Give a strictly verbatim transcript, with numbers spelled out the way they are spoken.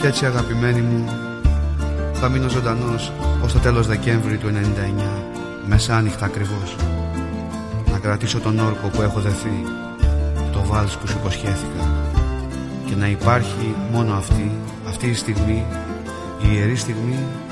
κι έτσι αγαπημένη μου, θα μείνω ζωντανός ως το τέλος Δεκέμβρη του ενενήντα εννιά, μεσάνυχτα ακριβώς, να κρατήσω τον όρκο που έχω δεθεί, το βάλς που σου υποσχέθηκα, και να υπάρχει μόνο αυτή, αυτή η στιγμή, η ιερή στιγμή